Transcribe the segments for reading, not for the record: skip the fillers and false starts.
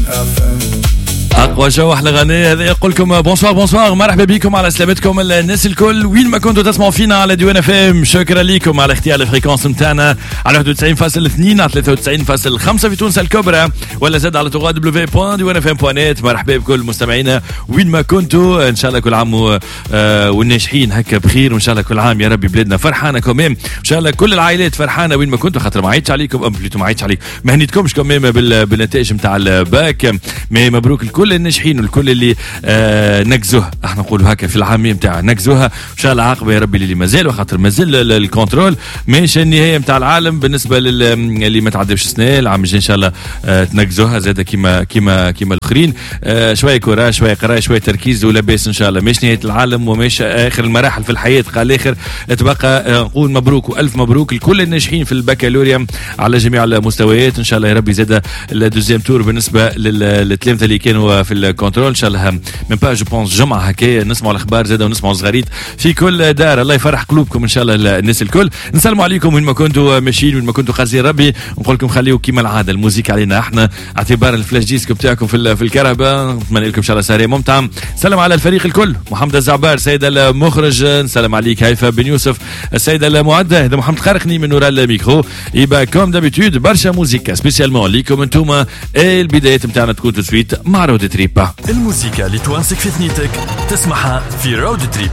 اقوى جو احلى غنية هذا. يقول لكم بونسوار مرحبا بكم على سلامتكم الناس الكل وين ما كنتوا تسمعوا فينا على ديوان اف ام. شكرا لكم على اختيار الفريكونس نتاعنا على 91.2 على 93.5 في تونس الكبرى ولا زاد على www.diwanfm.net. مرحبا بكل مستمعينا وين ما كنتوا. ان شاء الله كل عام والناجحين هكا بخير وان شاء الله كل عام يا ربي بلادنا فرحانه كمان. ان شاء الله كل العائلات فرحانه وين ما كنتوا خاطر ما عيطش عليكم بليتو ما عيطش عليك ما هنيتكمش كمان بالنتائج نتاع الباك. مبروك الكل الناجحين والكل اللي نكزوها احنا نقولوا هكا في العاميه نتاع نكزوها. ان شاء الله عاقبه يا ربي اللي مازال وخاطر مازال الكنترول ماشي النهايه نتاع العالم بالنسبه اللي ما تعديش سنه العام الجاي ان شاء الله تنكزوها زاده كيما الاخرين. شويه كوره شويه قرايه شويه تركيز ولاباس ان شاء الله مش نهايه العالم ومش اخر المراحل في الحياه. قال الاخر تبقى نقول مبروك والف مبروك لكل الناجحين في البكالوريا على جميع المستويات. ان شاء الله يا ربي زاده الدوزيام تور بالنسبه للثلاثه اللي كانوا في الكنترول. ان شاء الله من با جو بونس جمعه هكايا نسمعوا الاخبار زاده ونسمعوا صغاريت في كل دار. الله يفرح قلوبكم ان شاء الله الناس الكل. نسلموا عليكم وين ما كنتوا ماشيين وين ما كنتوا خازين ربي ونقول لكم خليوا كيما العاده الموسيقى علينا احنا اعتبار الفلاش ديسكو بتاعكم في الكهرباء. نتمنى لكم ان شاء الله سهريه ممتعه. سلام على الفريق الكل محمد الزعبار سيد المخرج. نسلم عليك هيفا بن يوسف السيد المعدة هذا محمد خارقني من وراء الميكرو. يبقى كوم دابيتود برشا موسيقى سبيسيالمون ليكم انتوما. البدايات نتاعنا تكون تسويت مع رود تريب. الموسيقى اللي توانسك في ثنيتك تسمعها في رود تريب.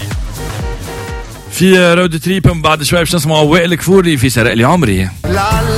في رود تريب من بعد شوي باش نسمعوا وائل كفوري في سرق لي عمري.